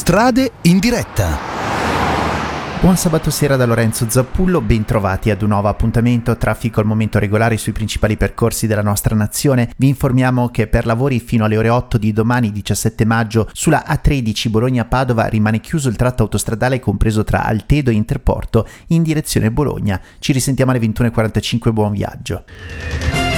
Strade in diretta. Buon sabato sera da Lorenzo Zappullo, ben trovati ad un nuovo appuntamento Traffico al momento regolare sui principali percorsi della nostra nazione. Vi informiamo che per lavori fino alle ore 8 di domani 17 maggio sulla A13 Bologna-Padova rimane chiuso il tratto autostradale compreso tra Altedo e Interporto in direzione Bologna. Ci risentiamo alle 21:45, buon viaggio.